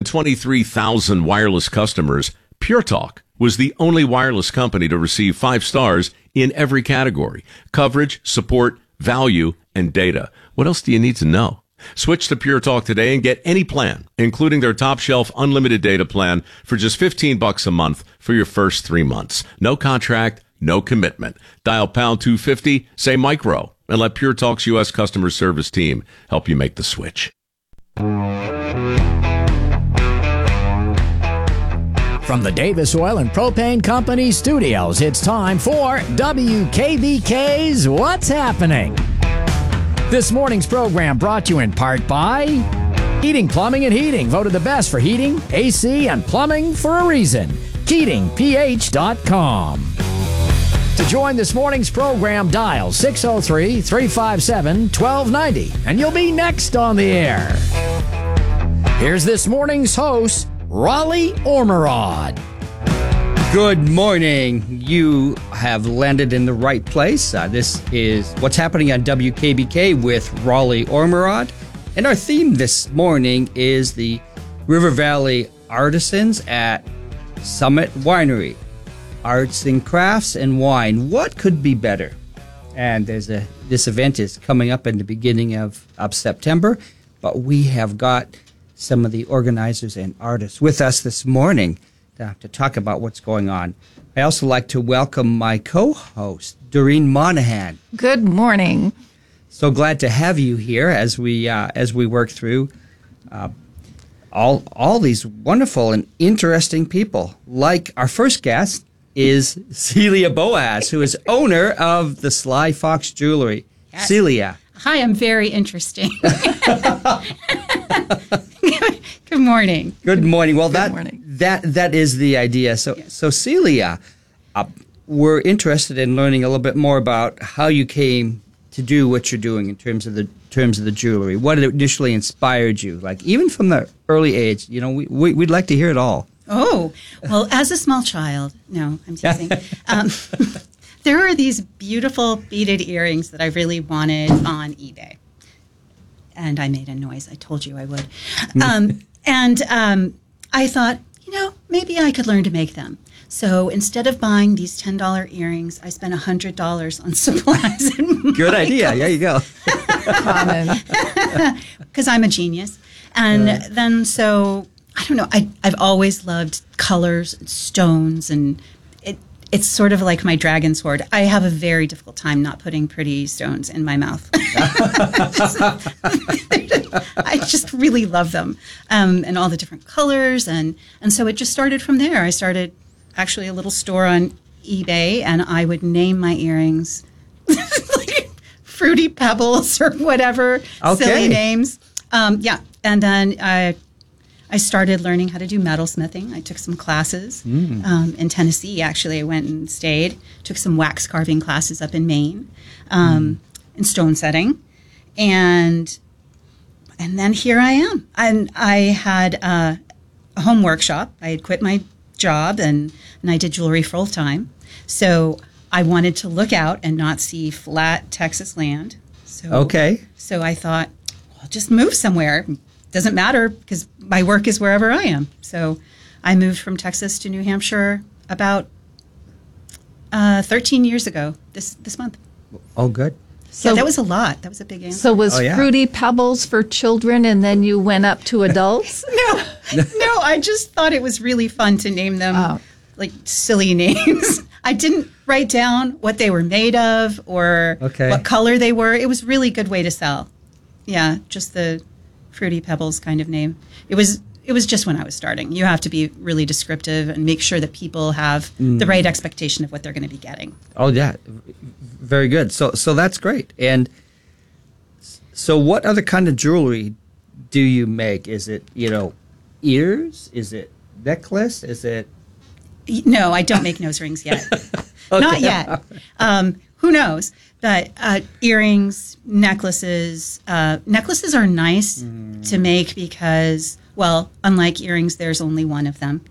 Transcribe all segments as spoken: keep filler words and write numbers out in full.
twenty-three thousand wireless customers, Pure Talk was the only wireless company to receive five stars in every category: coverage, support, value, and data. What else do you need to know? Switch to Pure Talk today and get any plan, including their top shelf unlimited data plan, for just fifteen bucks a month for your first three months. No contract, no commitment. Dial pound two fifty, say micro, and let Pure Talk's U S customer service team help you make the switch. From the Davis Oil and Propane Company studios, it's time for W K B K's What's Happening. This morning's program brought to you in part by Heating, Plumbing, and Heating, voted the best for heating, A C, and plumbing for a reason. Keating P H dot com. To join this morning's program, dial six oh three, three five seven, one two nine oh, and you'll be next on the air. Here's this morning's host, Raleigh Ormerod. Good morning. You have landed in the right place. Uh, this is What's Happening on W K B K with Raleigh Ormerod. And our theme this morning is the River Valley Artisans at Summit Winery. Arts and crafts and wine. What could be better? And there's a this event is coming up in the beginning of, of September, but we have got some of the organizers and artists with us this morning to, to talk about what's going on. I also like to welcome my co-host, Doreen Monahan. Good morning. So glad to have you here as we uh, as we work through uh, all all these wonderful and interesting people. Like our first guest is Celia Boas, who is owner of the Sly Fox Jewelry. Yes. Celia. Hi, I'm very interesting. Good morning. Good morning. Well, Good that morning. that that is the idea. So, Yes. so Celia, uh, we're interested in learning a little bit more about how you came to do what you're doing in terms of the terms of the jewelry. What initially inspired you? Like even from the early age, you know, we, we we'd like to hear it all. Oh, well, as a small child, no, I'm teasing. um, there are these beautiful beaded earrings that I really wanted on eBay. And I made a noise. I told you I would. Um, and um, I thought, you know, maybe I could learn to make them. So instead of buying these ten dollar earrings, I spent one hundred dollars on supplies. Good idea. There you go. Common. Because I'm a genius. And Right. then so, I don't know, I, I've always loved colors and stones, and it it's sort of like my dragon sword. I have a very difficult time not putting pretty stones in my mouth. I just really love them, um, and all the different colors. And, and so it just started from there. I started actually a little store on eBay, and I would name my earrings like Fruity Pebbles or whatever, Okay. silly names. Um, yeah, and then I I started learning how to do metalsmithing. I took some classes Mm. um, in Tennessee. Actually, I went and stayed. Took some wax carving classes up in Maine, um, and stone setting, and and then here I am. And I had uh, a home workshop. I had quit my job, and and I did jewelry full time. So I wanted to look out and not see flat Texas land. So Okay. So I thought, well, just move somewhere. Doesn't matter because my work is wherever I am. So I moved from Texas to New Hampshire about uh, thirteen years ago this this month. Oh, good. So yeah, that was a lot. That was a big answer. So was Oh, yeah. Fruity Pebbles for children and then you went up to adults? no, no, I just thought it was really fun to name them Oh. like silly names. I didn't write down what they were made of or Okay. what color they were. It was really a good way to sell. Yeah, just the Fruity Pebbles kind of name. It was it was just when I was starting. You have to be really descriptive and make sure that people have the right expectation of what they're going to be getting. Oh, yeah. Very good. So so that's great. And so what other kind of jewelry do you make? Is it, you know, ears? Is it necklace? Is it? No, I don't make nose rings yet. Okay. Not yet. Um, who knows? But uh, earrings, necklaces. Uh, necklaces are nice to make because, well, unlike earrings, there's only one of them.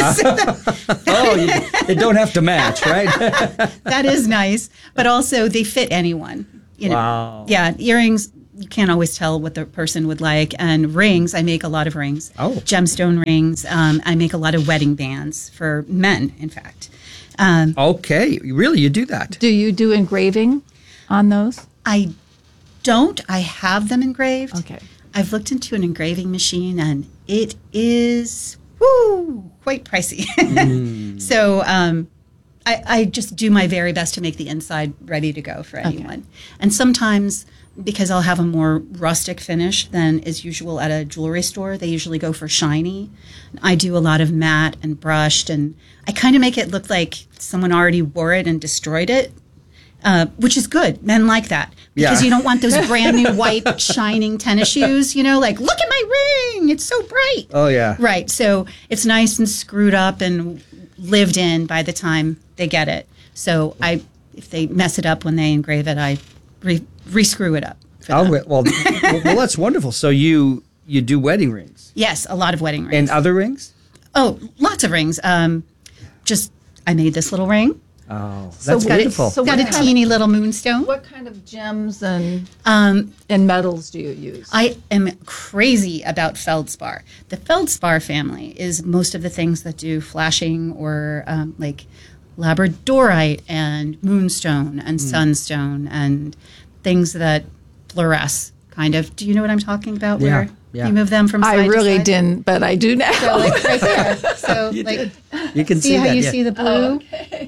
Oh, you, they don't have to match, right? That is nice. But also, they fit anyone. You know? Wow. Yeah, earrings you can't always tell what the person would like. And rings, I make a lot of rings. Oh. Gemstone rings. Um, I make a lot of wedding bands for men, in fact. Um, Okay, really, you do that? Do you do engraving on those? I don't. I have them engraved. Okay. I've looked into an engraving machine, and it is woo quite pricey. Mm. So um, I, I just do my very best to make the inside ready to go for anyone. And sometimes, because I'll have a more rustic finish than is usual at a jewelry store, they usually go for shiny. I do a lot of matte and brushed, and I kind of make it look like someone already wore it and destroyed it. Uh, which is good. Men like that because Yeah. you don't want those brand new white shining tennis shoes. You know, like look at my ring; it's so bright. Oh, yeah. Right. So it's nice and screwed up and lived in by the time they get it. So I, if they mess it up when they engrave it, I re- re-screw it up. for Oh, them. well, well, well, that's wonderful. So you you do wedding rings Yes, a lot of wedding rings. and other rings? oh, lots of rings. Um, just I made this little ring. Oh, So that's what- beautiful. so Got what a kind teeny little moonstone. What kind of gems and Um, and metals do you use? I am crazy about feldspar. The feldspar family is most of the things that do flashing or um, like labradorite and moonstone and sunstone and things that fluoresce, kind of. Do you know what I'm talking about? Yeah, Where yeah. you move them from side I really to side? didn't, but I do now. So like right there. So like, you can see, see, how that. you yeah. see the blue?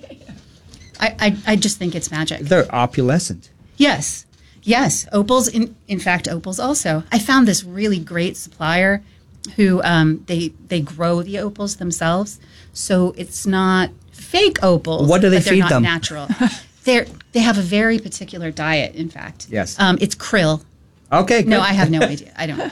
I, I I just think it's magic. They're opalescent. Yes. Yes. Opals, in, in fact, opals also. I found this really great supplier who um, they they grow the opals themselves. So it's not fake opals. What do they but they're feed not them? natural. They're, they have a very particular diet, in fact. Yes. Um, it's krill. Okay, good. No, I have no idea. I don't know.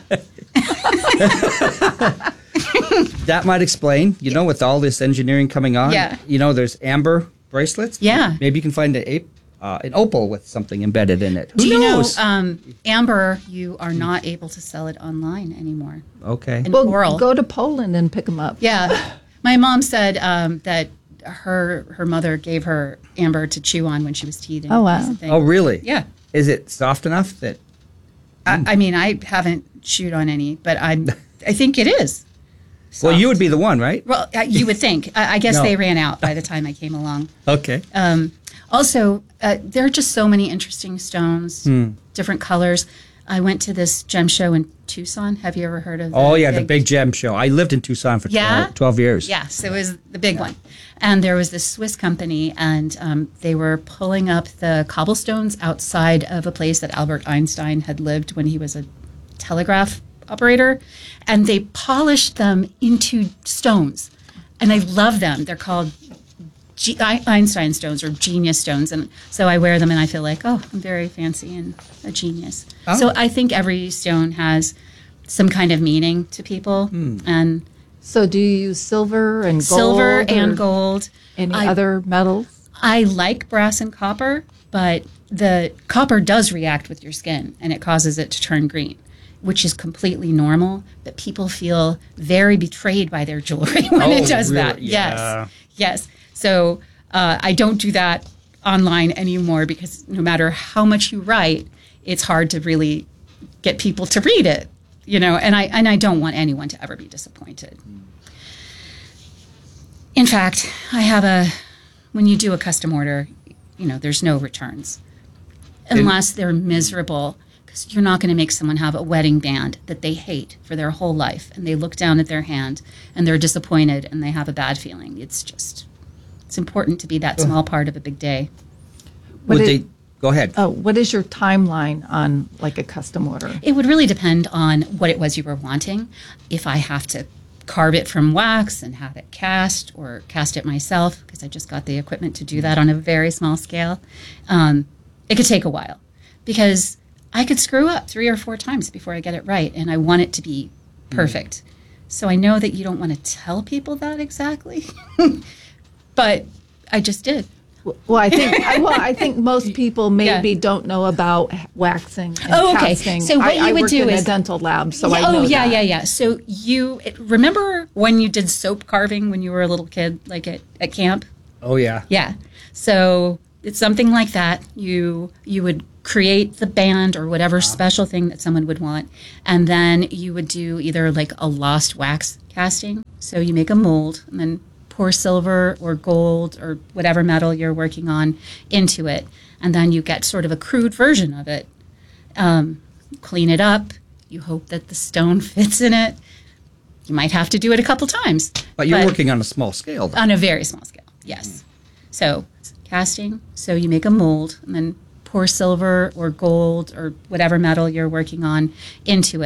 That might explain, you know, with all this engineering coming on. Yeah. You know, there's amber bracelets. Yeah. Maybe you can find a, ape, uh, an opal with something embedded in it. Who Do you knows? know, um, amber, you are not able to sell it online anymore. okay. And Well, coral. go to Poland and pick them up. Yeah, my mom said um, that her her mother gave her amber to chew on when she was teething. Oh, wow. That's the thing. Oh, really? Yeah. Is it soft enough that? I, I mean, I haven't chewed on any, but I'm. I think it is. Well, you soft. would be the one, right? Well, uh, you would think. I, I guess No. they ran out by the time I came along. Okay. Um, also, uh, there are just so many interesting stones, Hmm. different colors. I went to this gem show in Tucson. Have you ever heard of? Oh, yeah, the big gem show. I lived in Tucson for Yeah? twelve, twelve years. Yes, it was the big one. And there was this Swiss company, and um, they were pulling up the cobblestones outside of a place that Albert Einstein had lived when he was a telegraph operator. And they polished them into stones. And I love them. They're called G- I- Einstein stones or genius stones. And so I wear them and I feel like, oh, I'm very fancy and a genius. Oh. So I think every stone has some kind of meaning to people. And So do you use silver and gold? silver or and gold. Any I, other metals? I like brass and copper, but the copper does react with your skin and it causes it to turn green, which is completely normal. But people feel very betrayed by their jewelry when Oh, it does really? that. Yeah. Yes, yes. So uh, I don't do that online anymore because no matter how much you write, it's hard to really get people to read it. You know, and I and I don't want anyone to ever be disappointed. In fact, I have a, when you do a custom order, you know, there's no returns unless they're miserable because you're not going to make someone have a wedding band that they hate for their whole life and they look down at their hand and they're disappointed and they have a bad feeling. It's just, it's important to be that small part of a big day. What Would it- they? Go ahead. Oh, what is your timeline on like a custom order? It would really depend on what it was you were wanting. If I have to carve it from wax and have it cast or cast it myself, because I just got the equipment to do that on a very small scale, um, it could take a while because I could screw up three or four times before I get it right, and I want it to be perfect. So I know that you don't want to tell people that exactly, but I just did. Well, I think I, well, I think most people maybe Yeah. don't know about waxing and Oh, okay. casting. So what I, you I would work do in is- a dental lab, so I oh know yeah, that. yeah, yeah. So you it- remember when you did soap carving when you were a little kid, like at, at camp? Oh, yeah. Yeah. So it's something like that. You you would create the band or whatever special thing that someone would want. And then you would do either like a lost wax casting. So you make a mold and then pour silver or gold or whatever metal you're working on into it. And then you get sort of a crude version of it. Um, clean it up. You hope that the stone fits in it. You might have to do it a couple times. But you're working on a small scale, though. On a very small scale, yes. So casting, so you make a mold and then pour silver or gold or whatever metal you're working on into it.